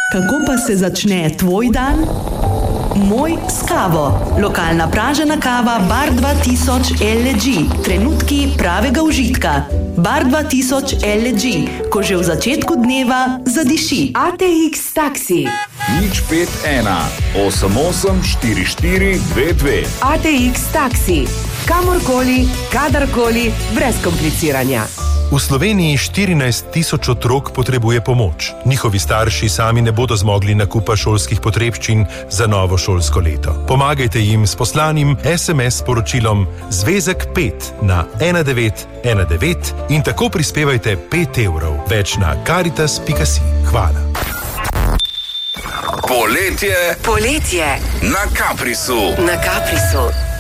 Kako pa se začne tvoj dan? Moj s kavo. Lokalna pražena kava Bar 2000 LG. Trenutki pravega užitka. Bar 2000 LG. Ko že v začetku dneva zadiši. ATX Taxi. 051 88 44 22. ATX Taxi. Kamorkoli, kadarkoli, brez kompliciranja. V Sloveniji 14 000 otrok potrebuje pomoč. Njihovi starši sami ne bodo zmogli nakupa šolskih potrebščin za novo šolsko leto. Pomagajte jim s poslanim SMS sporočilom Zvezek 5 na 1919 in tako prispevajte 5 evrov. Več na caritas.si. Hvala. Poletje Poletje na Caprisu. na Caprisu.